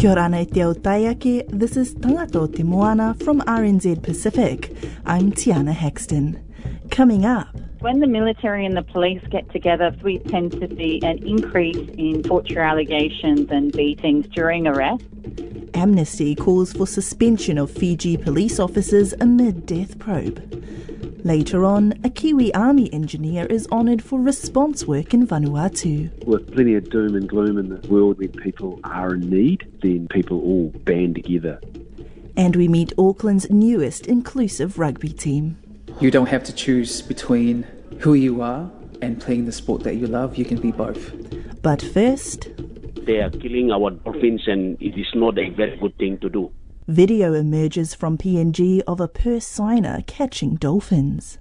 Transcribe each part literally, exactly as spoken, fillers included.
Kia ora nei te ao taiake, this is Tangato Te Moana from R N Z Pacific. I'm Tiana Haxton. Coming up. When the military and the police get together, we tend to see an increase in torture allegations and beatings during arrest. Amnesty calls for suspension of Fiji police officers amid death probe. Later on, a Kiwi Army engineer is honoured for response work in Vanuatu. With plenty of doom and gloom in the world, when people are in need, then people all band together. And we meet Auckland's newest inclusive rugby team. You don't have to choose between who you are and playing the sport that you love. You can be both. But first, they are killing our dolphins and it is not a very good thing to do. Video emerges from P N G of a purse signer catching dolphins.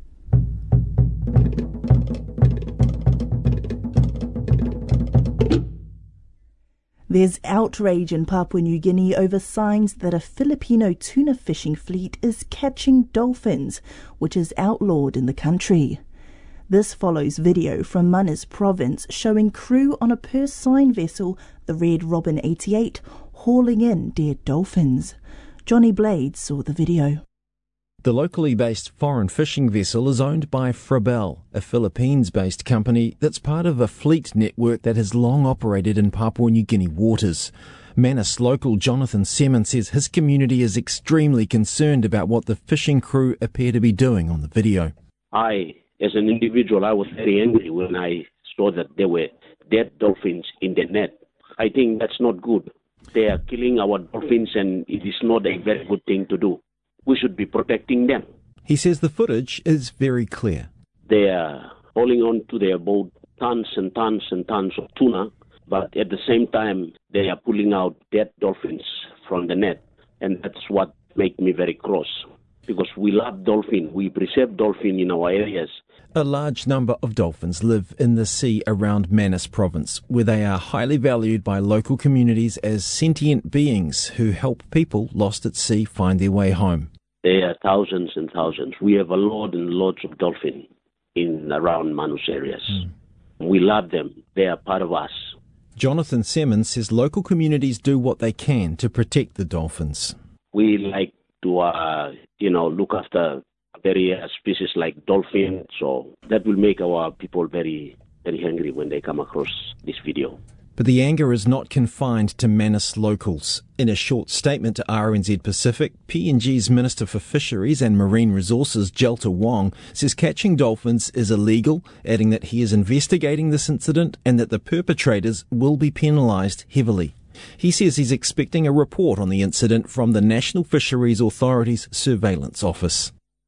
There's outrage in Papua New Guinea over signs that a Filipino tuna fishing fleet is catching dolphins, which is outlawed in the country. This follows video from Manus province showing crew on a purse seine vessel, the Red Robin eighty-eight, hauling in dead dolphins. Johnny Blades saw the video. The locally based foreign fishing vessel is owned by Frabel, a Philippines-based company that's part of a fleet network that has long operated in Papua New Guinea waters. Manus local Jonathan Seaman says his community is extremely concerned about what the fishing crew appear to be doing on the video. I, as an individual, I was very angry when I saw that there were dead dolphins in the net. I think that's not good. They are killing our dolphins and it is not a very good thing to do. We should be protecting them. He says the footage is very clear. They are holding on to their boat tons and tons and tons of tuna, but at the same time they are pulling out dead dolphins from the net. And that's what makes me very cross. Because we love dolphin, we preserve dolphin in our areas. A large number of dolphins live in the sea around Manus province, where they are highly valued by local communities as sentient beings who help people lost at sea find their way home. There are thousands and thousands. We have a lot and lots of dolphin in around Manus areas. Mm. We love them. They are part of us. Jonathan Simmons says local communities do what they can to protect the dolphins. We like to, uh, you know, look after very uh, species like dolphin, so that will make our people very, very angry when they come across this video. But the anger is not confined to Manus locals. In a short statement to R N Z Pacific, P N G's Minister for Fisheries and Marine Resources, Jelta Wong, says catching dolphins is illegal, adding that he is investigating this incident and that the perpetrators will be penalised heavily. He says he's expecting a report on the incident from the National Fisheries Authority's Surveillance Office.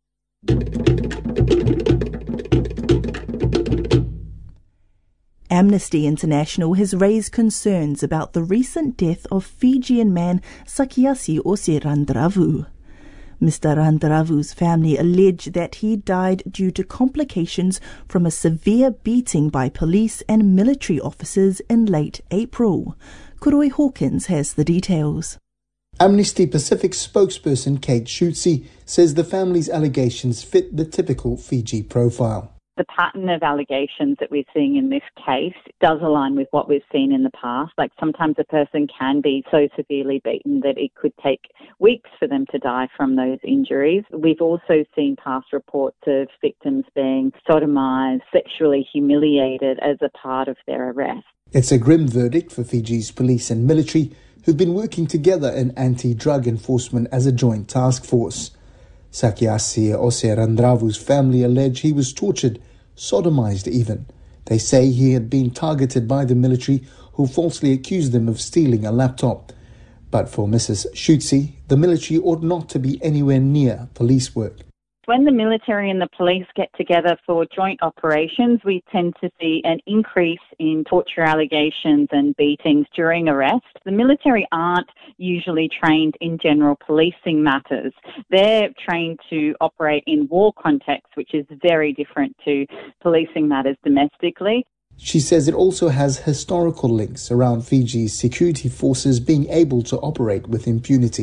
Amnesty International has raised concerns about the recent death of Fijian man Sakiasi Ose Randravu. Mister Randravu's family allege that he died due to complications from a severe beating by police and military officers in late April. Kuroi Hawkins has the details. Amnesty Pacific spokesperson Kate Schutze says the family's allegations fit the typical Fiji profile. The pattern of allegations that we're seeing in this case does align with what we've seen in the past. Like sometimes a person can be so severely beaten that it could take weeks for them to die from those injuries. We've also seen past reports of victims being sodomized, sexually humiliated as a part of their arrest. It's a grim verdict for Fiji's police and military, who've been working together in anti-drug enforcement as a joint task force. Sakiasi Ose Randravu's family allege he was tortured, sodomized even. They say he had been targeted by the military, who falsely accused them of stealing a laptop. But for Missus Schutze, the military ought not to be anywhere near police work. When the military and the police get together for joint operations, we tend to see an increase in torture allegations and beatings during arrest. The military aren't usually trained in general policing matters. They're trained to operate in war contexts, which is very different to policing matters domestically. She says it also has historical links around Fiji's security forces being able to operate with impunity.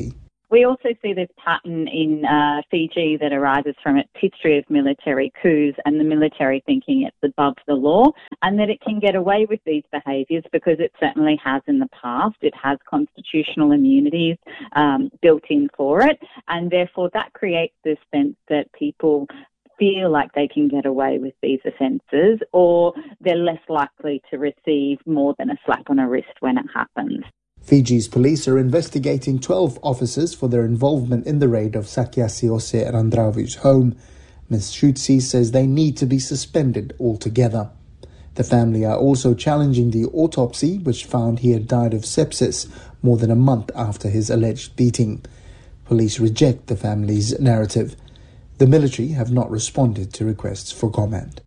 We also see this pattern in uh, Fiji that arises from its history of military coups and the military thinking it's above the law, and that it can get away with these behaviours because it certainly has in the past. It has constitutional immunities um, built in for it, and therefore that creates this sense that people feel like they can get away with these offences, or they're less likely to receive more than a slap on a wrist when it happens. Fiji's police are investigating twelve officers for their involvement in the raid of Sakiasi Ose Randravu's home. Miz Schutzi says they need to be suspended altogether. The family are also challenging the autopsy, which found he had died of sepsis more than a month after his alleged beating. Police reject the family's narrative. The military have not responded to requests for comment.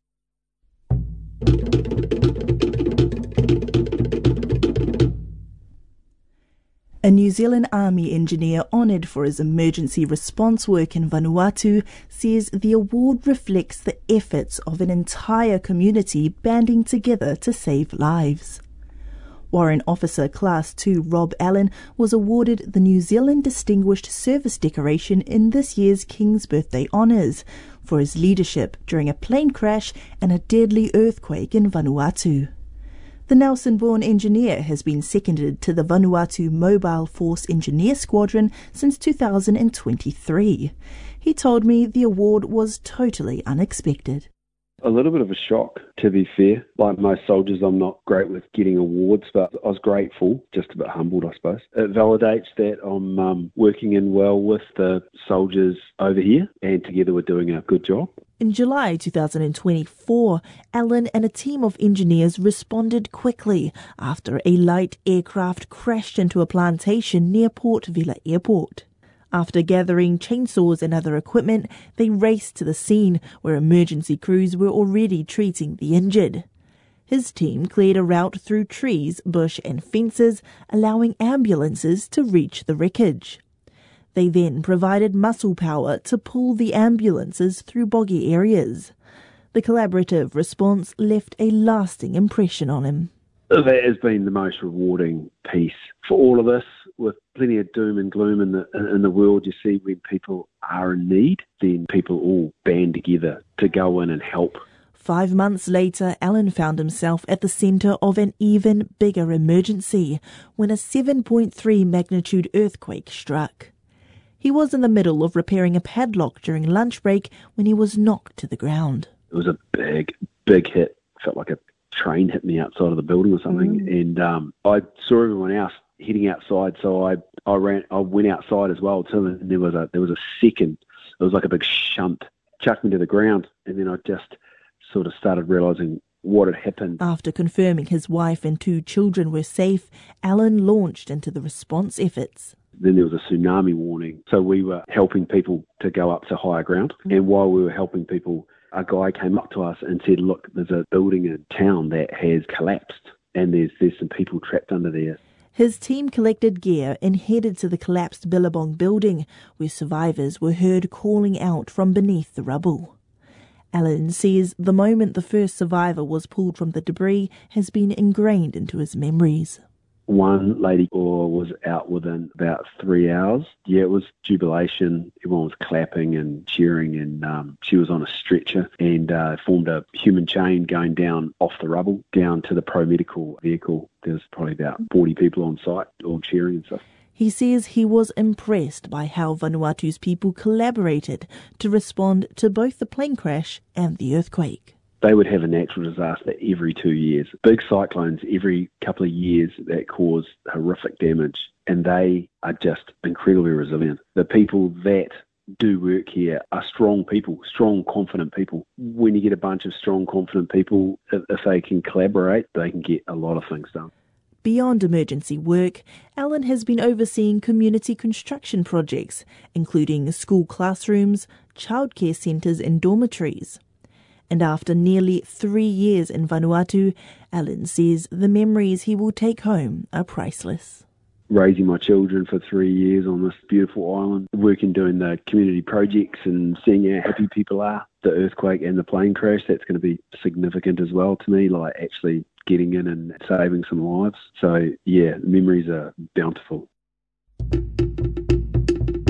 A New Zealand Army engineer honoured for his emergency response work in Vanuatu says the award reflects the efforts of an entire community banding together to save lives. Warrant Officer Class two Rob Allen was awarded the New Zealand Distinguished Service Decoration in this year's King's Birthday Honours for his leadership during a plane crash and a deadly earthquake in Vanuatu. The Nelson-born engineer has been seconded to the Vanuatu Mobile Force Engineer Squadron since two thousand twenty-three. He told me the award was totally unexpected. A little bit of a shock, to be fair. Like most soldiers, I'm not great with getting awards, but I was grateful, just a bit humbled, I suppose. It validates that I'm um, working in well with the soldiers over here, and together we're doing a good job. In July two thousand twenty-four, Allen and a team of engineers responded quickly after a light aircraft crashed into a plantation near Port Vila Airport. After gathering chainsaws and other equipment, they raced to the scene where emergency crews were already treating the injured. His team cleared a route through trees, bush and fences, allowing ambulances to reach the wreckage. They then provided muscle power to pull the ambulances through boggy areas. The collaborative response left a lasting impression on him. That has been the most rewarding piece for all of us. With plenty of doom and gloom in the in the world, you see when people are in need, then people all band together to go in and help. Five months later, Allen found himself at the centre of an even bigger emergency when a seven point three magnitude earthquake struck. He was in the middle of repairing a padlock during lunch break when he was knocked to the ground. It was a big, big hit. Felt like a train hit me outside of the building or something. Mm. And um, I saw everyone else heading outside, so I, I ran. I went outside as well too. And there was a there was a second. It was like a big shunt, chucked me to the ground, and then I just sort of started realising what had happened. After confirming his wife and two children were safe, Allen launched into the response efforts. Then there was a tsunami warning, so we were helping people to go up to higher ground. Mm. And while we were helping people, a guy came up to us and said, "Look, there's a building in town that has collapsed, and there's there's some people trapped under there." His team collected gear and headed to the collapsed Billabong building, where survivors were heard calling out from beneath the rubble. Allen says the moment the first survivor was pulled from the debris has been ingrained into his memories. One lady was out within about three hours. Yeah, it was jubilation. Everyone was clapping and cheering, and um, she was on a stretcher and uh, formed a human chain going down off the rubble down to the pro-medical vehicle. There was probably about forty people on site, all cheering and stuff. He says he was impressed by how Vanuatu's people collaborated to respond to both the plane crash and the earthquake. They would have a natural disaster every two years. Big cyclones every couple of years that cause horrific damage, and they are just incredibly resilient. The people that do work here are strong people, strong, confident people. When you get a bunch of strong, confident people, if, if they can collaborate, they can get a lot of things done. Beyond emergency work, Allen has been overseeing community construction projects, including school classrooms, childcare centres and dormitories. And after nearly three years in Vanuatu, Allen says the memories he will take home are priceless. Raising my children for three years on this beautiful island, working doing the community projects and seeing how happy people are. The earthquake and the plane crash, that's going to be significant as well to me, like actually getting in and saving some lives. So yeah, memories are bountiful.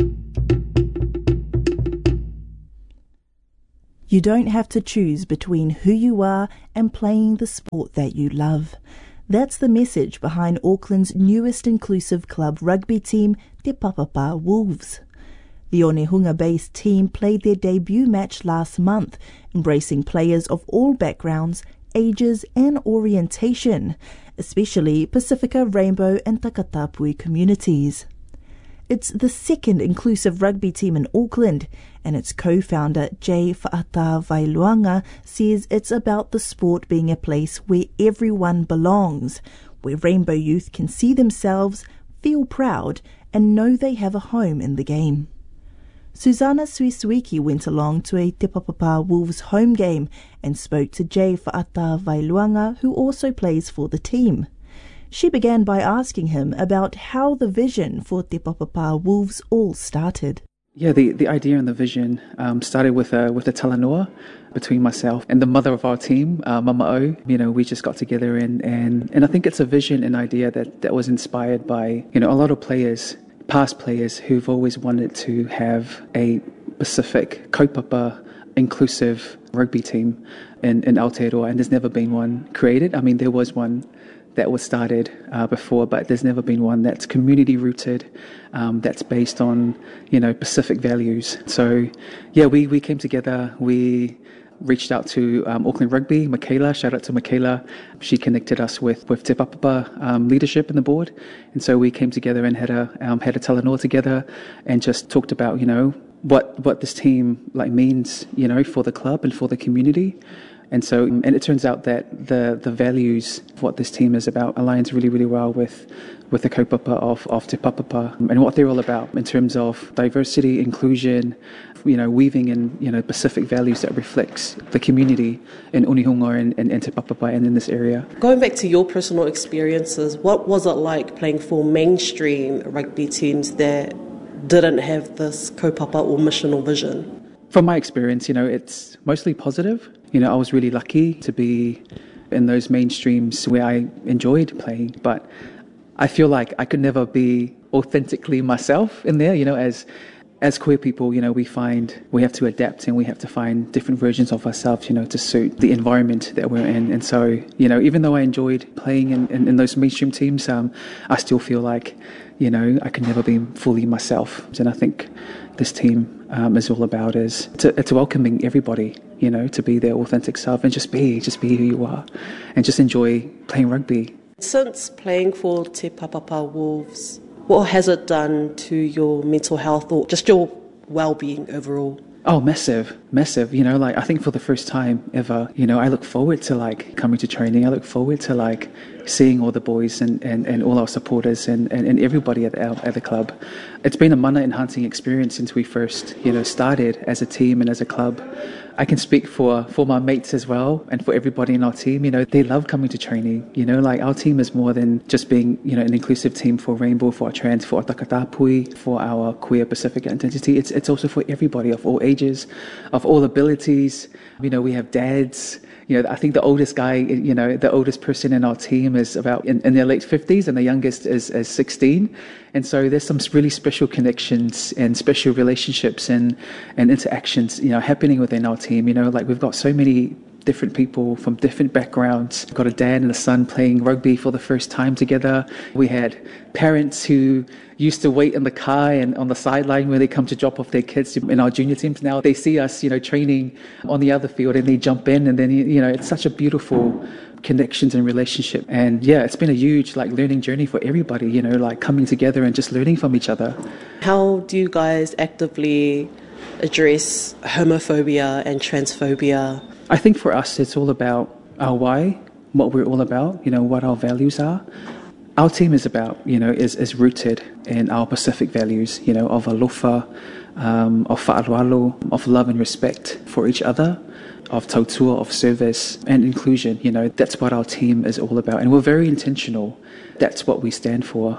You don't have to choose between who you are and playing the sport that you love. That's the message behind Auckland's newest inclusive club rugby team, Te Papapa Wolves. The Onehunga-based team played their debut match last month, embracing players of all backgrounds, ages and orientation, especially Pacifica, Rainbow and Takatapui communities. It's the second inclusive rugby team in Auckland, and its co-founder Jay Fa'atavailuanga says it's about the sport being a place where everyone belongs, where Rainbow youth can see themselves, feel proud and know they have a home in the game. Susanna Suisuiki went along to a Te Papapa Wolves home game and spoke to Jay Fa'atavailuanga, who also plays for the team. She began by asking him about how the vision for Te Papapa Wolves all started. Yeah, the, the idea and the vision um, started with a with a talanoa between myself and the mother of our team, uh, Mama O. You know, we just got together and, and, and I think it's a vision and idea that, that was inspired by, you know, a lot of players, past players who've always wanted to have a Pacific kaupapa inclusive rugby team in, in Aotearoa, and there's never been one created. I mean, there was one that was started uh, before, but there's never been one that's community rooted, um, that's based on, you know, Pacific values. So, yeah, we, we came together, we reached out to um, Auckland Rugby, Michaela, shout out to Michaela. She connected us with, with Te Papapa um, leadership in the board. And so we came together and had a, um, had a talanoa together and just talked about, you know, what, what this team like means, you know, for the club and for the community. And so, and it turns out that the, the values of what this team is about aligns really, really well with, with the kaupapa of, of Te Papapa and what they're all about in terms of diversity, inclusion, you know, weaving in, you know, Pacific values that reflects the community in Onehunga and, and, and Te Papapa and in this area. Going back to your personal experiences, what was it like playing for mainstream rugby teams that didn't have this kaupapa or mission or vision? From my experience, you know, it's mostly positive. You know, I was really lucky to be in those mainstreams where I enjoyed playing, but I feel like I could never be authentically myself in there. You know, as as queer people, you know, we find we have to adapt and we have to find different versions of ourselves, you know, to suit the environment that we're in. And so, you know, even though I enjoyed playing in, in, in those mainstream teams, um, I still feel like, you know, I could never be fully myself. And I think this team um, is all about is to, it's welcoming everybody, you know, to be their authentic self and just be, just be who you are and just enjoy playing rugby. Since playing for Te Papapa Wolves, what has it done to your mental health or just your well-being overall? Oh, massive, massive. You know, like I think for the first time ever, you know, I look forward to like coming to training. I look forward to like seeing all the boys and, and, and all our supporters and, and, and everybody at, our, at the club. It's been a mana enhancing experience since we first, you know, started as a team and as a club. I can speak for, for my mates as well and for everybody in our team. You know, they love coming to training. You know, like our team is more than just being, you know, an inclusive team for Rainbow, for our trans, for our Takatapui, for our queer Pacific identity. It's it's also for everybody of all ages, of all abilities. You know, we have dads. You know, I think the oldest guy, you know, the oldest person in our team is about in, in their late fifties and the youngest is, is sixteen. And so there's some really special connections and special relationships and, and interactions, you know, happening within our team. You know, like we've got so many different people from different backgrounds. We've got a dad and a son playing rugby for the first time together. We had parents who used to wait in the car and on the sideline when they come to drop off their kids in our junior teams. Now they see us, you know, training on the other field and they jump in and then, you know, it's such a beautiful connections and relationship. And yeah, it's been a huge like learning journey for everybody, you know, like coming together and just learning from each other. How do you guys actively address homophobia and transphobia? I think for us, it's all about our why, what we're all about, you know, what our values are. Our team is about, you know, is, is rooted in our Pacific values, you know, of alofa, um, of fa'alualu, of love and respect for each other, of tautua, of service and inclusion. You know, that's what our team is all about. And we're very intentional. That's what we stand for.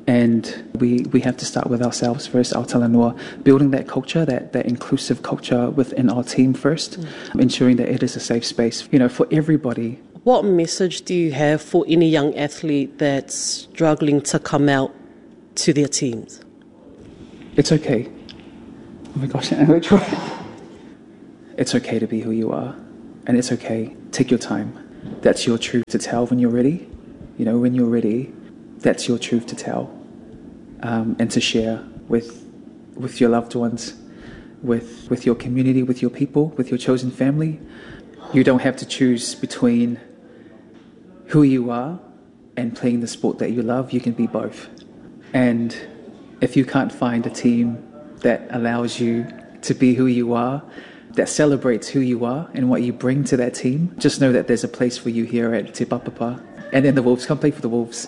And we, we have to start with ourselves first, our talanoa, building that culture, that, that inclusive culture within our team first, mm. ensuring that it is a safe space, you know, for everybody. What message do you have for any young athlete that's struggling to come out to their teams? It's okay. Oh my gosh, it's it's okay to be who you are, and it's okay. Take your time. That's your truth to tell when you're ready. You know, when you're ready, that's your truth to tell, um, and to share with with your loved ones, with with your community, with your people, with your chosen family. You don't have to choose between who you are and playing the sport that you love. You can be both. And if you can't find a team that allows you to be who you are, that celebrates who you are and what you bring to that team, just know that there's a place for you here at Te Papapa. And then the Wolves, come play for the Wolves.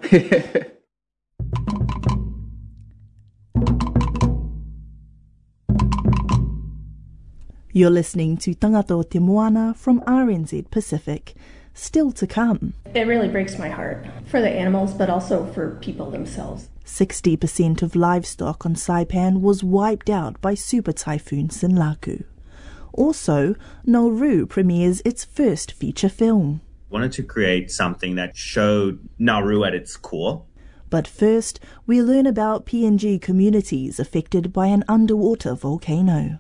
You're listening to Tangata Te Moana from R N Z Pacific. Still to come. It really breaks my heart for the animals, but also for people themselves. sixty percent of livestock on Saipan was wiped out by Super Typhoon Sinlaku. Also, Nauru premieres its first feature film. Wanted to create something that showed Nauru at its core. But first, we learn about P N G communities affected by an underwater volcano.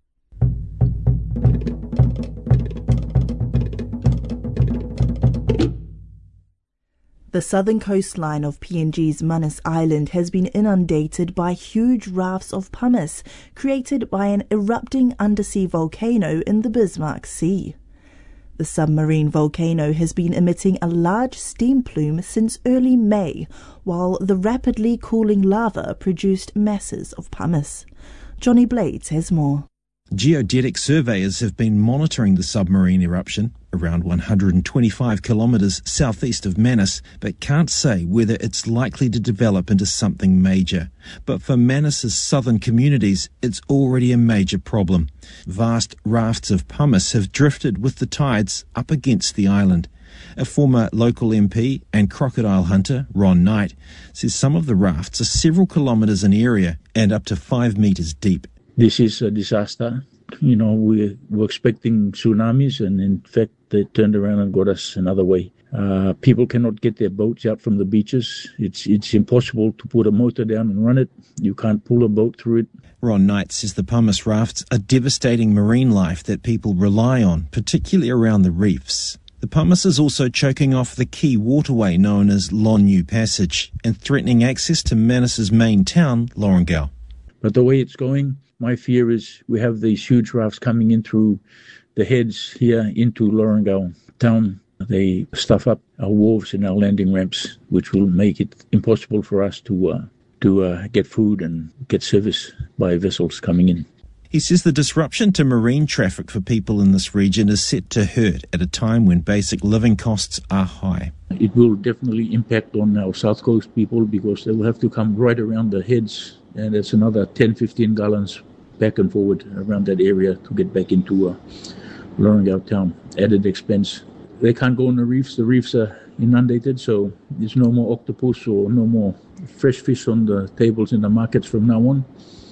The southern coastline of P N G's Manus Island has been inundated by huge rafts of pumice created by an erupting undersea volcano in the Bismarck Sea. The submarine volcano has been emitting a large steam plume since early May, while the rapidly cooling lava produced masses of pumice. Johnny Blades has more. Geodetic surveyors have been monitoring the submarine eruption around one hundred twenty-five kilometres southeast of Manus, but can't say whether it's likely to develop into something major. But for Manus's southern communities, it's already a major problem. Vast rafts of pumice have drifted with the tides up against the island. A former local M P and crocodile hunter, Ron Knight, says some of the rafts are several kilometres in area and up to five metres deep. This is a disaster. You know, we were expecting tsunamis, and in fact, they turned around and got us another way. Uh, people cannot get their boats out from the beaches. It's it's impossible to put a motor down and run it. You can't pull a boat through it. Ron Knight says the pumice rafts are devastating marine life that people rely on, particularly around the reefs. The pumice is also choking off the key waterway known as Lonu Passage and threatening access to Manus's main town, Lorengau. But the way it's going, my fear is we have these huge rafts coming in through the heads here into Lorengau town. They stuff up our wharves and our landing ramps, which will make it impossible for us to uh, to uh, get food and get service by vessels coming in. He says the disruption to marine traffic for people in this region is set to hurt at a time when basic living costs are high. It will definitely impact on our South Coast people because they will have to come right around the heads, and it's another ten, fifteen gallons back and forward around that area to get back into uh, Lorengau town. Added expense. They can't go on the reefs. The reefs are inundated, so there's no more octopus or no more fresh fish on the tables in the markets from now on.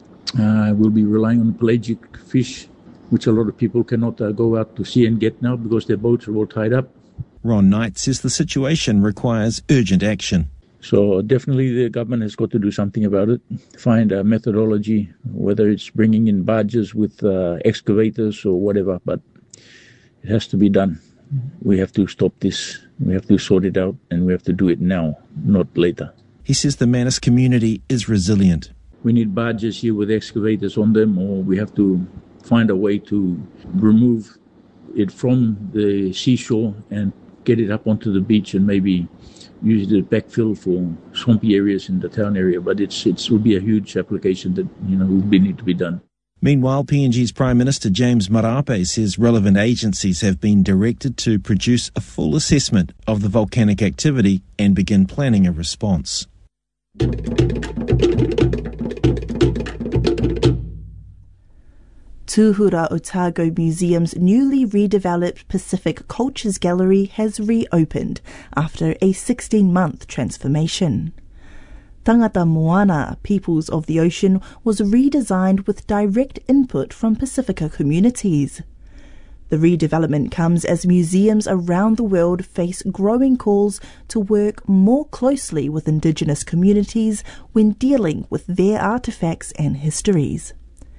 Uh, we'll be relying on pelagic fish, which a lot of people cannot uh, go out to sea and get now because their boats are all tied up. Ron Knight says the situation requires urgent action. So definitely the government has got to do something about it, find a methodology, whether it's bringing in barges with uh, excavators or whatever, but it has to be done. We have to stop this, we have to sort it out, and we have to do it now, not later. He says the Manus community is resilient. We need barges here with excavators on them, or we have to find a way to remove it from the seashore and get it up onto the beach and maybe use it as backfill for swampy areas in the town area. But it's it will be a huge application that, you know, will be, need to be done. Meanwhile, P N G's Prime Minister James Marape says relevant agencies have been directed to produce a full assessment of the volcanic activity and begin planning a response. Tuhura Otago Museum's newly redeveloped Pacific Cultures Gallery has reopened after a sixteen-month transformation. Tangata Moana, Peoples of the Ocean, was redesigned with direct input from Pacifica communities. The redevelopment comes as museums around the world face growing calls to work more closely with Indigenous communities when dealing with their artefacts and histories.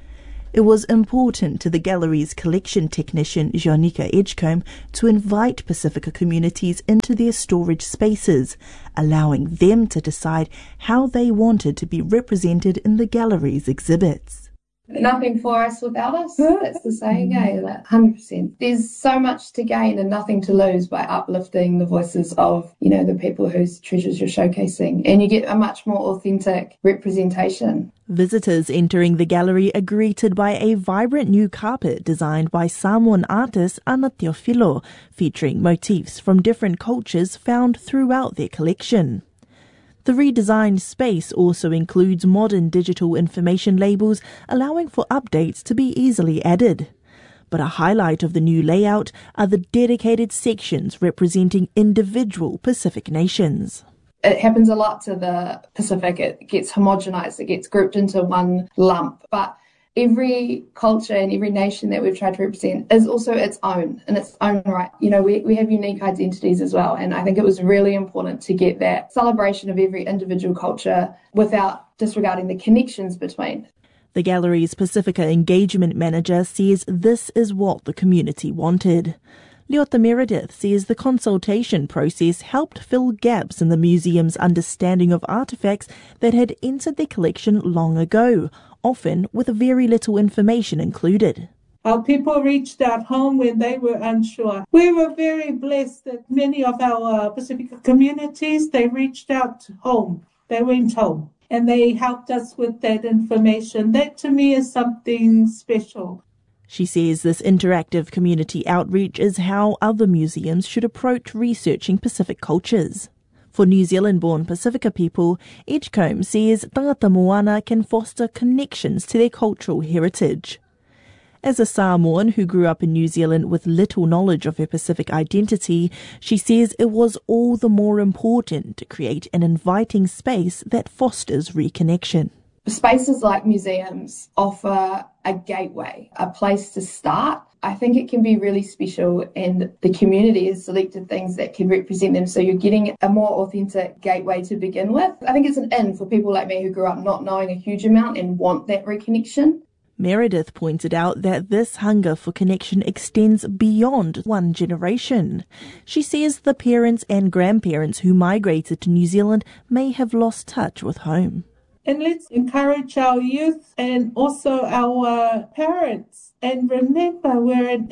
It was important to the gallery's collection technician, Janika Edgecombe, to invite Pacifica communities into their storage spaces, allowing them to decide how they wanted to be represented in the gallery's exhibits. Nothing for us without us. That's the saying, eh? Like one hundred percent. There's so much to gain and nothing to lose by uplifting the voices of, you know, the people whose treasures you're showcasing. And you get a much more authentic representation. Visitors entering the gallery are greeted by a vibrant new carpet designed by Samoan artist Ana Teofilo, featuring motifs from different cultures found throughout their collection. The redesigned space also includes modern digital information labels, allowing for updates to be easily added. But a highlight of the new layout are the dedicated sections representing individual Pacific nations. It happens a lot to the Pacific. It gets homogenized, it gets grouped into one lump. But every culture and every nation that we've tried to represent is also its own, in its own right. You know, we, we have unique identities as well. And I think it was really important to get that celebration of every individual culture without disregarding the connections between. The gallery's Pacifica engagement manager says this is what the community wanted. Leota Meredith says the consultation process helped fill gaps in the museum's understanding of artefacts that had entered their collection long ago, often with very little information included. Our people reached out home when they were unsure. We were very blessed that many of our Pacifica communities, they reached out home. They went home and they helped us with that information. That to me is something special. She says this interactive community outreach is how other museums should approach researching Pacific cultures. For New Zealand-born Pacifica people, Edgecombe says tangata moana can foster connections to their cultural heritage. As a Samoan who grew up in New Zealand with little knowledge of her Pacific identity, she says it was all the more important to create an inviting space that fosters reconnection. Spaces like museums offer a gateway, a place to start. I think it can be really special, and the community has selected things that can represent them, so you're getting a more authentic gateway to begin with. I think it's an in for people like me who grew up not knowing a huge amount and want that reconnection. Meredith pointed out that this hunger for connection extends beyond one generation. She says the parents and grandparents who migrated to New Zealand may have lost touch with home. And let's encourage our youth and also our parents. And remember, we're an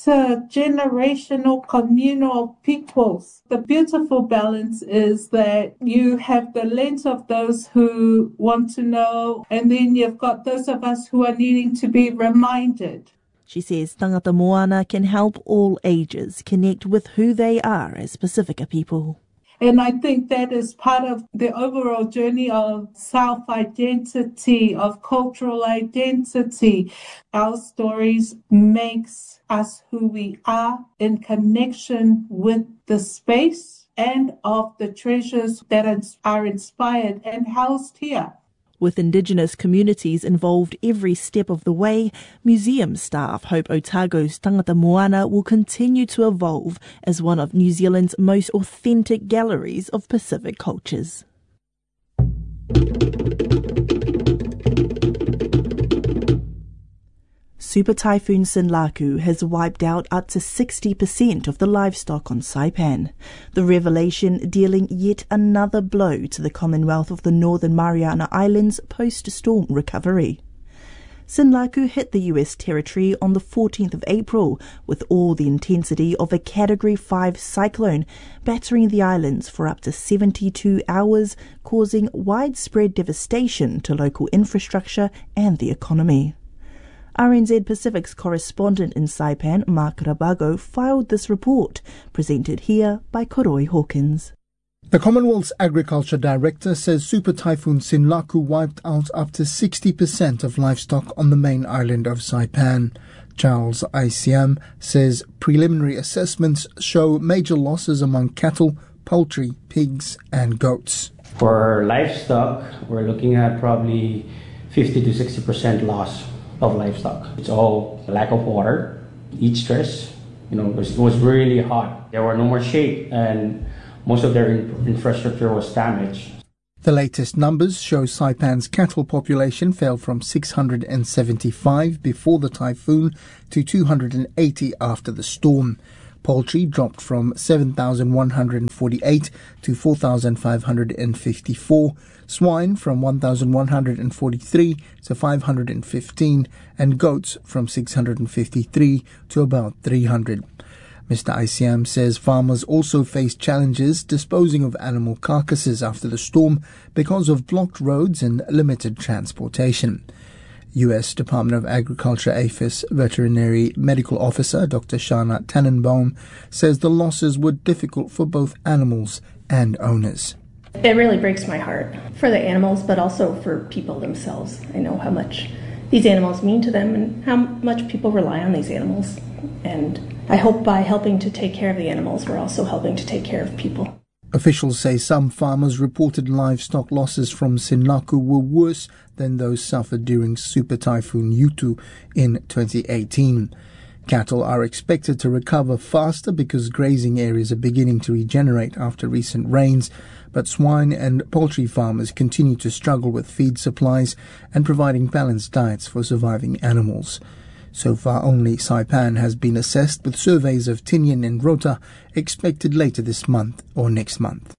intergenerational communal of peoples. The beautiful balance is that you have the lens of those who want to know, and then you've got those of us who are needing to be reminded. She says tangata moana can help all ages connect with who they are as Pacifica people. And I think that is part of the overall journey of self-identity, of cultural identity. Our stories makes us who we are in connection with the space and of the treasures that are inspired and housed here. With Indigenous communities involved every step of the way, museum staff hope Otago's Tangata Moana will continue to evolve as one of New Zealand's most authentic galleries of Pacific cultures. Super Typhoon Sinlaku has wiped out up to sixty percent of the livestock on Saipan, the revelation dealing yet another blow to the Commonwealth of the Northern Mariana Islands post-storm recovery. Sinlaku hit the U S territory on the fourteenth of April with all the intensity of a Category five cyclone, battering the islands for up to seventy-two hours, causing widespread devastation to local infrastructure and the economy. R N Z Pacific's correspondent in Saipan, Mark Rabago, filed this report, presented here by Koroi Hawkins. The Commonwealth's Agriculture Director says Super Typhoon Sinlaku wiped out up to sixty percent of livestock on the main island of Saipan. Charles I C M says preliminary assessments show major losses among cattle, poultry, pigs and goats. For livestock, we're looking at probably fifty to sixty percent loss of livestock. It's all lack of water, heat stress. You know, it was, it was really hot. There were no more shade, and most of their in- infrastructure was damaged. The latest numbers show Saipan's cattle population fell from six hundred seventy-five before the typhoon to two hundred eighty after the storm. Poultry dropped from seven thousand one hundred forty-eight to four thousand five hundred fifty-four, swine from one thousand one hundred forty-three to five hundred fifteen, and goats from six hundred fifty-three to about three hundred. Mister Isiam says farmers also face challenges disposing of animal carcasses after the storm because of blocked roads and limited transportation. U S Department of Agriculture APHIS Veterinary Medical Officer Doctor Shana Tannenbaum says the losses were difficult for both animals and owners. It really breaks my heart for the animals, but also for people themselves. I know how much these animals mean to them and how much people rely on these animals. And I hope by helping to take care of the animals, we're also helping to take care of people. Officials say some farmers reported livestock losses from Sinaku were worse than those suffered during Super Typhoon Yutu in twenty eighteen. Cattle are expected to recover faster because grazing areas are beginning to regenerate after recent rains, but swine and poultry farmers continue to struggle with feed supplies and providing balanced diets for surviving animals. So far, only Saipan has been assessed, with surveys of Tinian and Rota expected later this month or next month.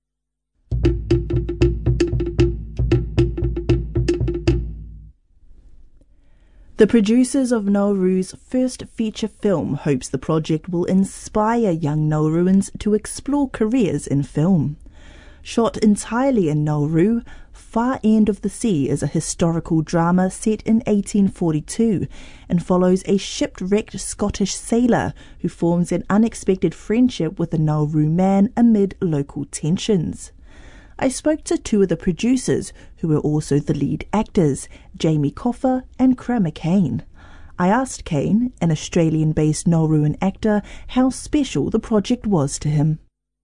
The producers of Nauru's first feature film hopes the project will inspire young Nauruans to explore careers in film. Shot entirely in Nauru, Far End of the Sea is a historical drama set in eighteen forty-two and follows a shipwrecked Scottish sailor who forms an unexpected friendship with a Nauru man amid local tensions. I spoke to two of the producers, who are also the lead actors, Jamie Coffer and Kramer Kane. I asked Kane, an Australian-based Nauruan actor, how special the project was to him.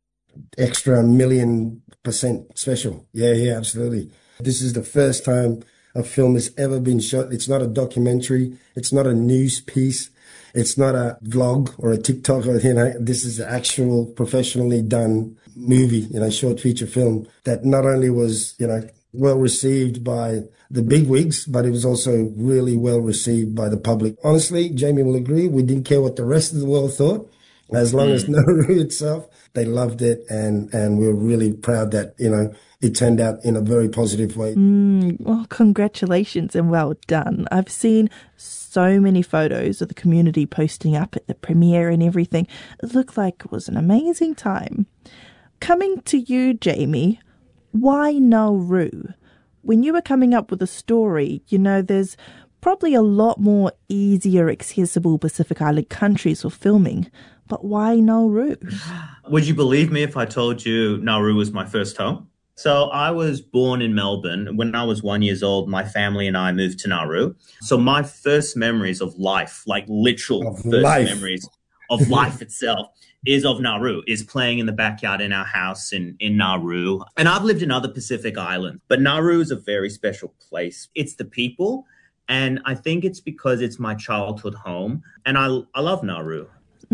Extra million percent special. Yeah, yeah, absolutely. This is the first time a film has ever been shot. It's not a documentary. It's not a news piece. It's not a vlog or a TikTok. Or, you know, this is an actual professionally done movie, you know, short feature film that not only was, you know, well received by the bigwigs, but it was also really well received by the public. Honestly, Jamie will agree, we didn't care what the rest of the world thought. As long mm. as Nauru itself, they loved it, and, and we were really proud that, you know, it turned out in a very positive way. Mm, well, congratulations and well done. I've seen so many photos of the community posting up at the premiere and everything. It looked like it was an amazing time. Coming to you, Jamie, why Nauru? When you were coming up with a story, you know, there's probably a lot more easier, accessible Pacific Island countries for filming. But why Nauru? Would you believe me if I told you Nauru was my first home? So I was born in Melbourne. When I was one years old, my family and I moved to Nauru. So my first memories of life, like literal of first life. memories of life itself, is of Nauru, is playing in the backyard in our house in, in Nauru. And I've lived in other Pacific islands, but Nauru is a very special place. It's the people, and I think it's because it's my childhood home, and I, I love Nauru.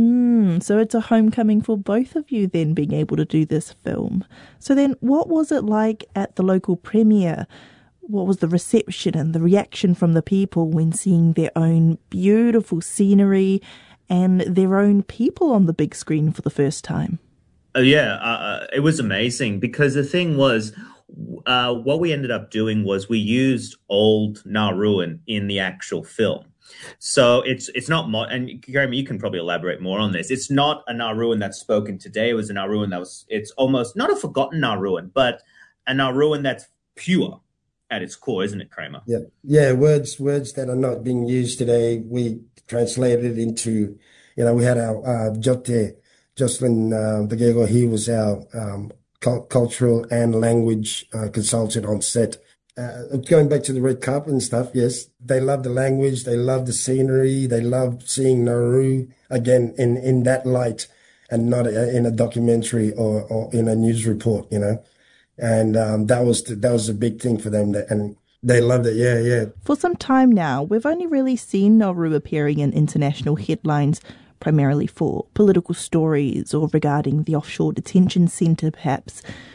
Mm, so it's a homecoming for both of you then, being able to do this film. So then what was it like at the local premiere? What was the reception and the reaction from the people when seeing their own beautiful scenery and their own people on the big screen for the first time? Uh, yeah, uh, it was amazing, because the thing was, uh, what we ended up doing was we used old Nauruan in the actual film. So it's it's not, mo- and Jeremy, you can probably elaborate more on this. It's not a Nauruan that's spoken today. It was a Nauruan that was, it's almost not a forgotten Nauruan, but a Nauruan that's pure at its core, isn't it, Kramer? Yeah, yeah. Words words that are not being used today, we translated into, you know, we had our uh, Jote, Jocelyn uh, Degego. He was our um, cu- cultural and language uh, consultant on set. Uh, going back to the red carpet and stuff, yes, they love the language, they love the scenery, they love seeing Nauru again in, in that light, and not a, in a documentary or, or in a news report, you know. And um, that was the, that was a big thing for them, that, and they loved it. Yeah, yeah. For some time now, we've only really seen Nauru appearing in international headlines, primarily for political stories or regarding the offshore detention centre, perhaps.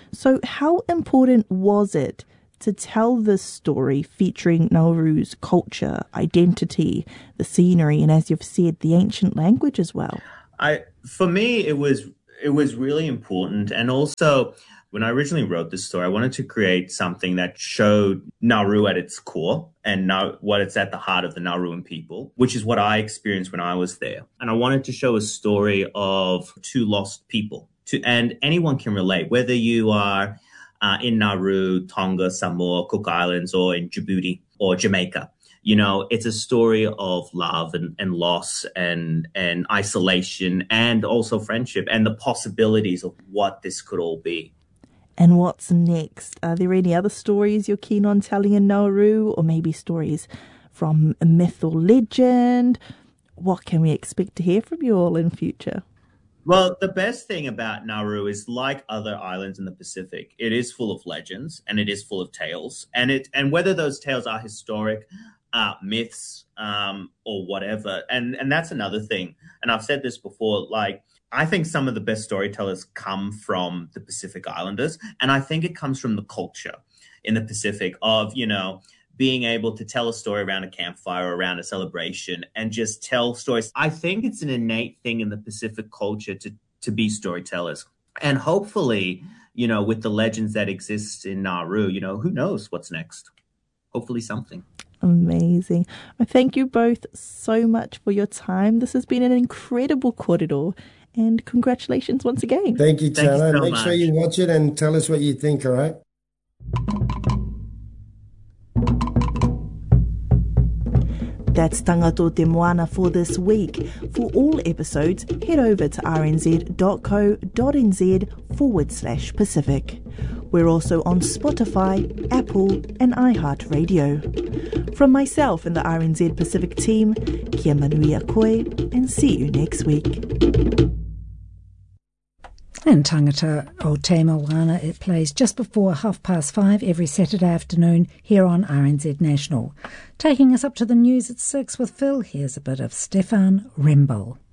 So how important was it to tell this story featuring Nauru's culture, identity, the scenery, and as you've said, the ancient language as well? I, for me, it was it was really important. And also, when I originally wrote this story, I wanted to create something that showed Nauru at its core and now what it's at the heart of the Nauruan people, which is what I experienced when I was there. And I wanted to show a story of two lost people. To, and anyone can relate, whether you are uh, in Nauru, Tonga, Samoa, Cook Islands, or in Djibouti or Jamaica. You know, it's a story of love and, and loss and, and isolation and also friendship and the possibilities of what this could all be. And what's next? Are there any other stories you're keen on telling in Nauru, or maybe stories from a myth or legend? What can we expect to hear from you all in future? Well, the best thing about Nauru is, like other islands in the Pacific, it is full of legends and it is full of tales. And it and whether those tales are historic, uh, myths, um, or whatever. And, and that's another thing. And I've said this before, like, I think some of the best storytellers come from the Pacific Islanders. And I think it comes from the culture in the Pacific of, you know, being able to tell a story around a campfire, around a celebration, and just tell stories. I think it's an innate thing in the Pacific culture to, to be storytellers. And hopefully, you know, with the legends that exist in Nauru, you know, who knows what's next? Hopefully something. Amazing. Well, thank you both so much for your time. This has been an incredible corridor. And congratulations once again. Thank you, Tana. Thank you so Make much. sure you watch it and tell us what you think, all right? That's Tangato Te Moana for this week. For all episodes, head over to rnz.co.nz forward slash Pacific. We're also on Spotify, Apple and iHeartRadio. From myself and the R N Z Pacific team, kia manuia koe, and see you next week. And Tangata o Te Moana, it plays just before half past five every Saturday afternoon here on R N Z National. Taking us up to the news at six with Phil, here's a bit of Stefan Rembel.